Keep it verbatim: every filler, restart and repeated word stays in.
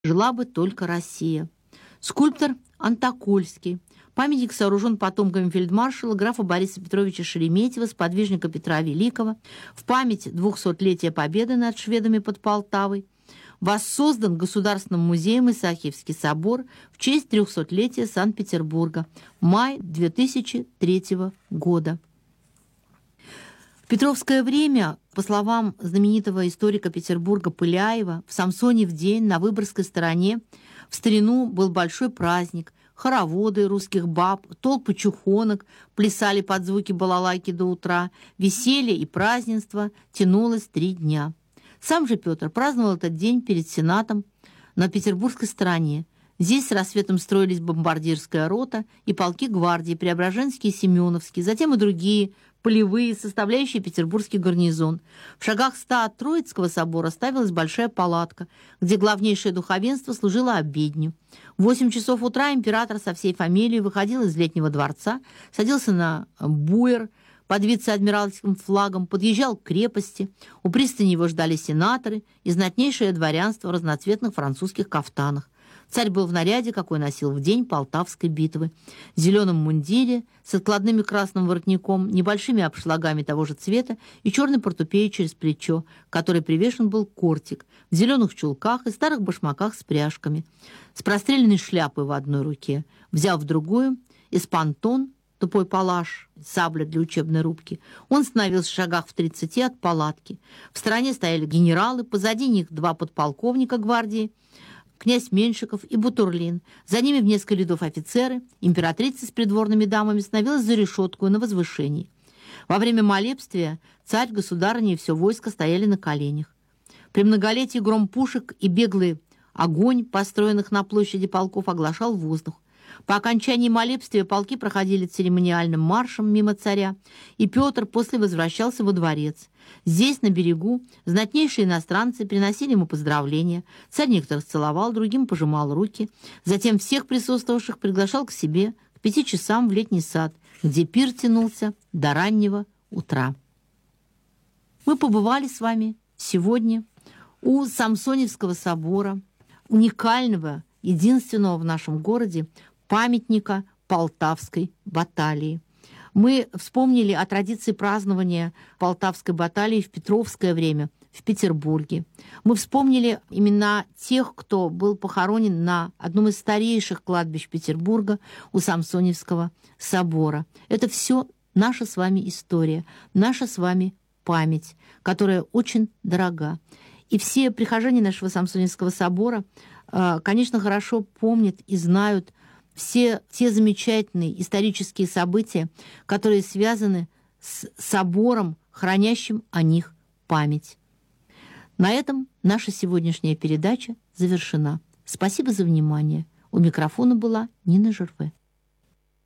жила бы только Россия. Скульптор Антокольский. Памятник сооружен потомками фельдмаршала графа Бориса Петровича Шереметьева, сподвижника Петра Великого, в память двухсотлетия победы над шведами под Полтавой. Воссоздан Государственным музеем Исаакиевский собор в честь трехсотлетия Санкт-Петербурга. Май две тысячи третьего года. В петровское время, по словам знаменитого историка Петербурга Пыляева, в Самсонев день на Выборгской стороне в старину был большой праздник. Хороводы русских баб, толпы чухонок плясали под звуки балалайки до утра. Веселье и празднество тянулось три дня. Сам же Петр праздновал этот день перед Сенатом на петербургской стороне. Здесь с рассветом строились бомбардирская рота и полки гвардии, Преображенский и Семеновский, затем и другие полевые, составляющие петербургский гарнизон. В шагах ста от Троицкого собора ставилась большая палатка, где главнейшее духовенство служило обедню. В восемь часов утра император со всей фамилией выходил из Летнего дворца, садился на буер под вице-адмиральским флагом, подъезжал к крепости. У пристани его ждали сенаторы и знатнейшее дворянство в разноцветных французских кафтанах. Царь был в наряде, какой носил в день Полтавской битвы, в зеленом мундире, с откладным красным воротником, небольшими обшлагами того же цвета и черной портупеей через плечо, к которой привешен был кортик, в зеленых чулках и старых башмаках с пряжками, с простреленной шляпой в одной руке, взяв в другую эспантон, тупой палаш, сабля для учебной рубки. Он становился в шагах в тридцати от палатки. В стороне стояли генералы, позади них два подполковника гвардии, князь Меньшиков и Бутурлин. За ними в несколько рядов офицеры. Императрица с придворными дамами становилась за решетку на возвышении. Во время молебствия царь, государыня и все войско стояли на коленях. При многолетии гром пушек и беглый огонь, построенных на площади полков, оглашал воздух. По окончании молебствия полки проходили церемониальным маршем мимо царя, и Петр после возвращался во дворец. Здесь, на берегу, знатнейшие иностранцы приносили ему поздравления. Царь некоторых целовал, другим пожимал руки. Затем всех присутствовавших приглашал к себе к пяти часам в летний сад, где пир тянулся до раннего утра. Мы побывали с вами сегодня у Самсоневского собора, уникального, единственного в нашем городе памятника Полтавской баталии. Мы вспомнили о традиции празднования Полтавской баталии в петровское время в Петербурге. Мы вспомнили имена тех, кто был похоронен на одном из старейших кладбищ Петербурга у Самсоневского собора. Это все наша с вами история, наша с вами память, которая очень дорога. И все прихожане нашего Самсоневского собора, конечно, хорошо помнят и знают все те замечательные исторические события, которые связаны с собором, хранящим о них память. На этом наша сегодняшняя передача завершена. Спасибо за внимание. У микрофона была Нина Жерве.